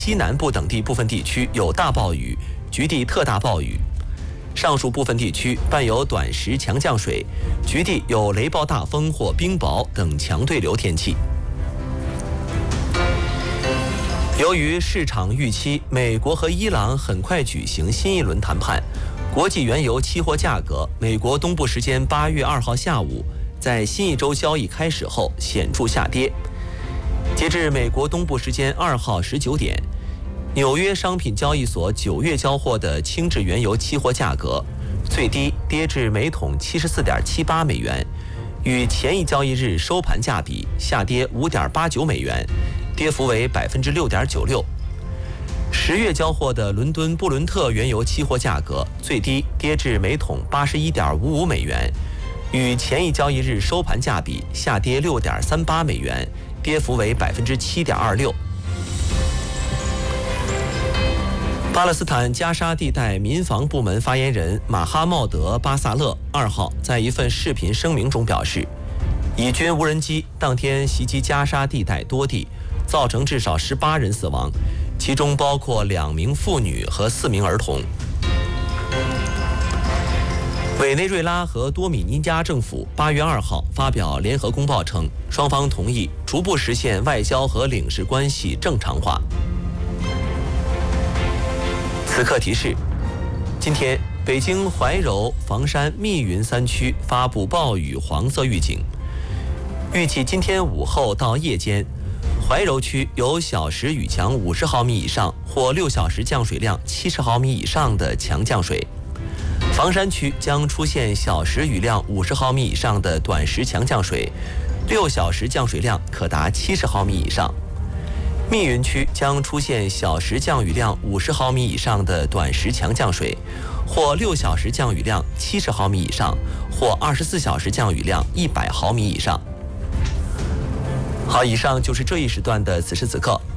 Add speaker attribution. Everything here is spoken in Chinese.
Speaker 1: 西南部等地部分地区有大暴雨，局地特大暴雨。上述部分地区伴有短时强降水，局地有雷暴大风或冰雹等强对流天气。由于市场预期美国和伊朗很快举行新一轮谈判，国际原油期货价格美国东部时间8月2号下午在新一周交易开始后显著下跌。截至美国东部时间2号19点，纽约商品交易所9月交货的轻质原油期货价格最低跌至每桶74.78美元，与前一交易日收盘价比下跌5.89美元，跌幅为6.96%。10月交货的伦敦布伦特原油期货价格最低跌至每桶81.55美元，与前一交易日收盘价比下跌6.38美元，跌幅为7.26%。巴勒斯坦加沙地带民防部门发言人马哈茂德·巴萨勒2号在一份视频声明中表示，以军无人机当天袭击加沙地带多地，造成至少18人死亡，其中包括2名妇女和4名儿童。委内瑞拉和多米尼加政府8月2号发表联合公报称，双方同意逐步实现外交和领事关系正常化。此刻提示：今天北京怀柔、房山、密云3区发布暴雨黄色预警，预计今天午后到夜间，怀柔区有小时雨强50毫米以上或6小时降水量70毫米以上的强降水。房山区将出现小时雨量50毫米以上的短时强降水，6小时降水量可达70毫米以上。密云区将出现小时降雨量50毫米以上的短时强降水，或6小时降雨量70毫米以上，或24小时降雨量100毫米以上。好，以上就是这一时段的此时此刻。